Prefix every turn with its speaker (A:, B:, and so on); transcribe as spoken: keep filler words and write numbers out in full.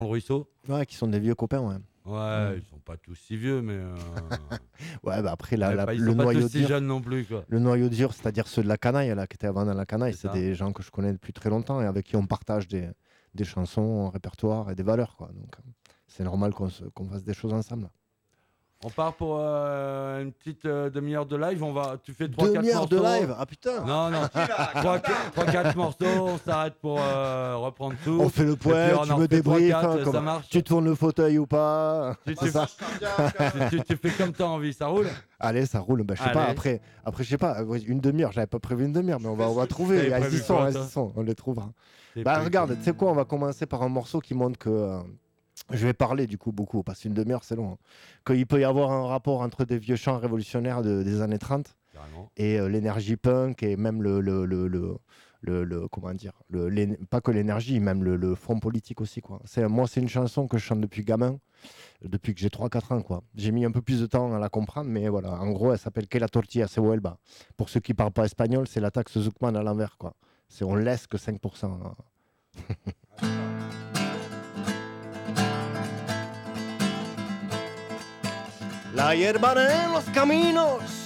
A: le ruisseau.
B: Ouais, qui sont des vieux copains, ouais.
A: Ouais, mmh. Ils sont pas tous si vieux, mais. Euh...
B: ouais, bah après, la, la,
A: pas, ils
B: le
A: sont
B: noyau
A: pas tous
B: dur.
A: si jeunes non plus, quoi.
B: Le noyau dur, c'est-à-dire ceux de la canaille, là, qui étaient avant dans la canaille, c'est, c'est des gens que je connais depuis très longtemps et avec qui on partage des, des chansons, un répertoire et des valeurs, quoi. Donc, c'est normal qu'on, se, qu'on fasse des choses ensemble. Là.
A: On part pour euh, une petite euh, demi-heure de live. On va, tu fais trois quatre
B: demi-heure
A: morceaux.
B: de live. Ah putain.
A: Non non. trois quatre morceaux. On s'arrête pour euh, reprendre tout.
B: On fait le point. Tu me débriefes. Hein, ça marche. Tu tournes le fauteuil ou pas.
A: Tu, tu, ça. tu, tu, tu fais comme t'as envie. Ça roule.
B: Allez, ça roule. Bah, je sais
A: Allez.
B: pas. Après, après, je sais pas. Une demi-heure. J'avais pas prévu une demi-heure, mais on va, on va trouver. Ils y sont, ils y sont. On les trouvera. Bah regarde. Tu sais quoi. On va commencer par un morceau qui montre que. Euh, Je vais parler du coup beaucoup, parce qu'une demi-heure c'est long. Hein. Qu'il peut y avoir un rapport entre des vieux chants révolutionnaires de, des années trente Carrément. et euh, l'énergie punk et même le, le, le, le, le, le comment dire, le, pas que l'énergie, même le, le front politique aussi. Quoi. C'est, moi c'est une chanson que je chante depuis gamin, depuis que j'ai trois quatre ans. Quoi. J'ai mis un peu plus de temps à la comprendre, mais voilà, en gros elle s'appelle Que la tortilla se vuelva. Pour ceux qui ne parlent pas espagnol, c'est la taxe Zuckman à l'envers. Quoi. C'est on laisse que cinq pour cent. Hein. La hierba en los caminos